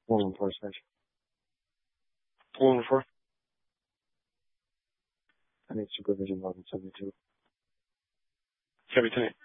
114 extension. 114. I need supervision 1172. Copy, 10.